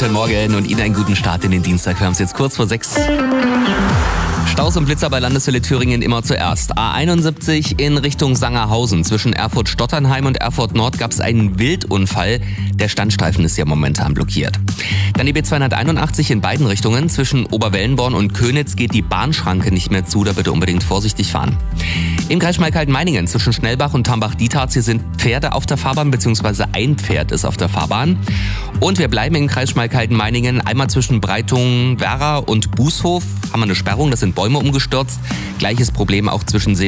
Guten Morgen und Ihnen einen guten Start in den Dienstag. Wir haben es jetzt kurz vor 6. Staus und Blitzer bei Landeshölle Thüringen immer zuerst. A71 in Richtung Sangerhausen. Zwischen Erfurt-Stotternheim und Erfurt-Nord gab es einen Wildunfall. Der Standstreifen ist ja momentan blockiert. Dann die B281 in beiden Richtungen. Zwischen Oberwellenborn und Könitz geht die Bahnschranke nicht mehr zu. Da bitte unbedingt vorsichtig fahren. Im Kreis Schmalkalden-Meiningen zwischen Schnellbach und Tambach-Dietharz. Hier sind Pferde auf der Fahrbahn, beziehungsweise ein Pferd ist auf der Fahrbahn. Und wir bleiben im Kreis Schmalkalden-Meiningen. Einmal zwischen Breitung-Werra und Bußhof haben wir eine Sperrung. Das sind Bäume umgestürzt. Gleiches Problem auch zwischen